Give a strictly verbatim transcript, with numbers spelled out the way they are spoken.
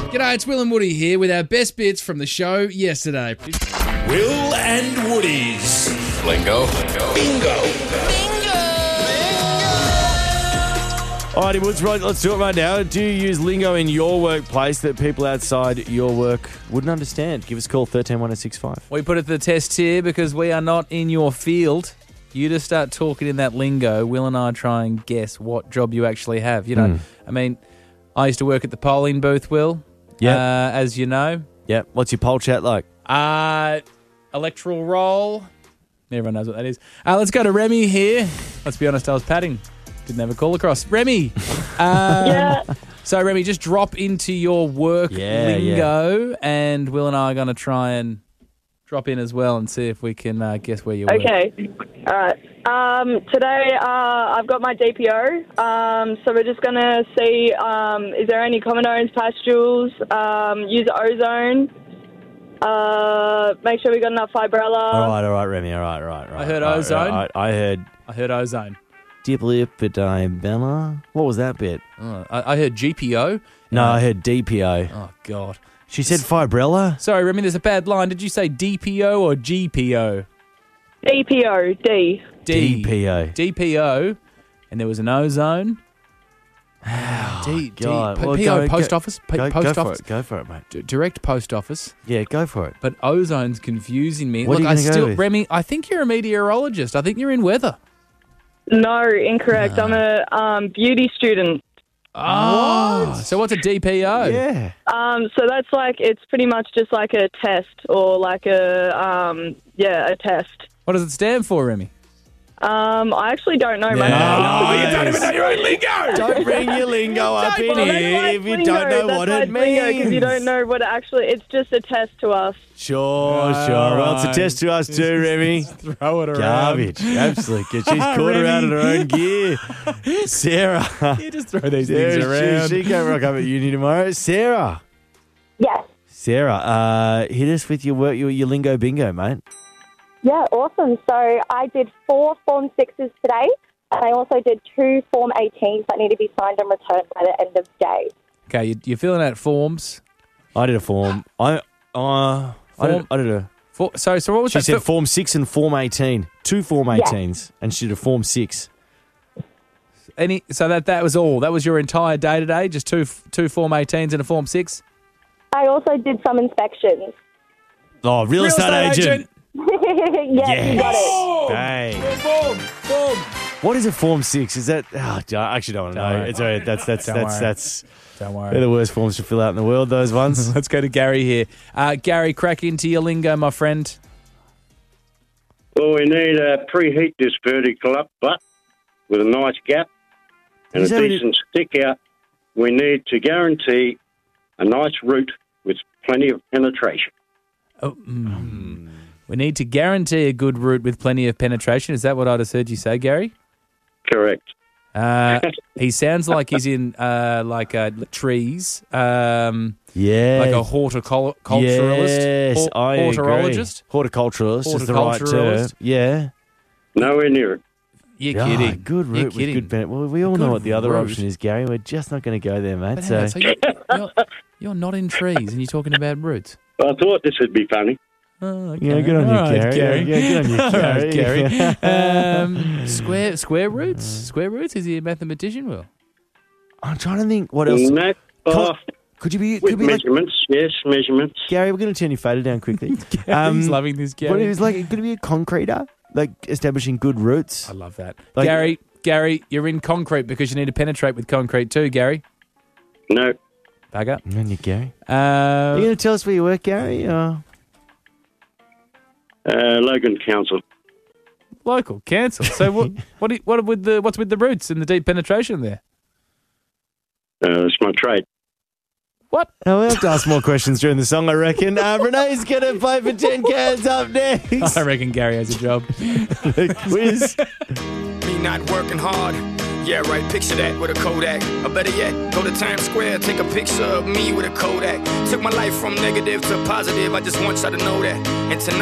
G'day, it's Will and Woody here with our best bits from the show yesterday. Will and Woody's Lingo Bingo. Alrighty, Woods, right, let's do it right now. Do you use lingo in your workplace that people outside your work wouldn't understand? Give us a call, one three one oh six five. We put it to the test here because we are not in your field. You just start talking in that lingo. Will and I try and guess what job you actually have. You know, Mm. I mean, I used to work at the polling booth, Will. Yeah. Uh, as you know. Yeah. What's your poll chat like? Uh, electoral roll. Everyone knows what that is. Uh, let's go to Remy here. Let's be honest, I was padding. Didn't have a call across. Remy. Um, Yeah. So, Remy, just drop into your work Yeah, lingo, and Will and I are going to try and drop in as well and see if we can uh, guess where you work. Okay. All right. Um, today uh, I've got my D P O. Um, so we're just going to see, um, is there any commodores, pastules, um, use ozone, uh, make sure we got enough fibrella. All right, all right, Remy. All right, all right, all right. I heard all right, ozone. all right. I heard I heard ozone. diplipidibella. What was that bit? Oh, I, I heard G P O. No, Uh, I heard D P O. Oh, God. She said fibrella. Sorry, Remy, there's a bad line. Did you say D P O or G P O? D P O, D. D P O. D P O, and there was an ozone. Oh, D, God. D, Well, P O, go- post go- office. P, Go, post go for office. it. Go for it, mate. D- direct post office. Yeah, go for it. But ozone's confusing me. What are Look, you I gonna go still, with? Remy, I think you're a meteorologist. I think you're in weather. No, incorrect. I'm a um, beauty student. Oh, so what's a D P O? Yeah. Um, so that's like, it's pretty much just like a test or like a, um, yeah, a test. What does it stand for, Remy? Um, I actually don't know. No. myself. Oh, you don't even know your own lingo. Don't bring your lingo up in Well, that's here why if it's you lingo. don't know That's what why it it's lingo, means. because you don't know what it actually. It's just a test to us. Sure, All sure. Well, it's a right. test to us too, Remy. Throw it Garbage. Absolutely. She's caught her out of her own gear. Sarah. You just throw these Sarah, things around. She, she can't rock up at uni tomorrow. Sarah. Yes. Sarah, uh, hit us with your work, your, your lingo bingo, mate. Yeah, awesome. So I did four Form sixes today, and I also did two Form eighteens that need to be signed and returned by the end of the day. Okay, you, you're filling out forms. I did a form. I uh, I did, Form- I did a. For, so, so what was She that? said Fil- Form six and Form eighteen. Two Form eighteens, and she did a Form six. Any, so that, that was all. That was your entire day today. Just two two Form eighteens and a Form six. I also did some inspections. Oh, real, estate, agent. yes, you got it. Dang. Form, form. What is a Form six? Is that? Oh, I actually don't want to Don't know. worry. It's all right. That's that's Don't that's worry. that's. Don't They're worry. the worst forms to fill out in the world. Those ones. Let's go to Gary here. Uh, Gary, crack into your lingo, my friend. Well, we need to preheat this vertical up butt with a nice gap and Is a that what decent stick out. We need to guarantee a nice root with plenty of penetration. Oh, mm. We need to guarantee a good root with plenty of penetration. Is that what I just heard you say, Gary? Correct. Uh, he sounds like he's in uh, like uh, trees, um, Yeah. like a horticulturalist. Yes, Hor- I horticulturalist. agree. Horticulturalist is the right term. Horticulturalist. Yeah. Nowhere near it. You're Yeah, kidding. good root You're with kidding. good benefit. Well, we all know Good what the other root. option is, Gary. We're just not going to go there, mate. But hang So, on, so you're, you're, you're not in trees and you're talking about roots. I thought this would be funny. Oh, okay. yeah, good on you, All right, Gary. Gary. Yeah, good on you, All right, Gary. Gary. um, square square roots. Square roots. Is he a mathematician? Will? I'm trying to think what else. No, oh, Could you be? with Could be like measurements, yes, measurements. Gary? We're going to turn your fader down quickly. Um, He's loving this, Gary. What is like? Could it be a concreter? Like establishing good roots. I love that. Like- Gary, Gary, you're in concrete because you need to penetrate with concrete too, Gary. No, Back up. And you, Gary. Are you Uh, going to tell us where you work, Gary? Or? uh, Logan Council. local, cancel. So what? What? do you- What with the? What's with the roots and the deep penetration there? Uh, it's my trade. What? Oh, we'll have to ask more questions during the song, I reckon. Uh, Renee's going to play for ten cans up next. I reckon Gary has a job. The quiz. Me not working hard. Yeah, right, picture that with a Kodak. Or better yet, go to Times Square, take a picture of me with a Kodak. Took my life from negative to positive, I just want y'all to know that. And tonight,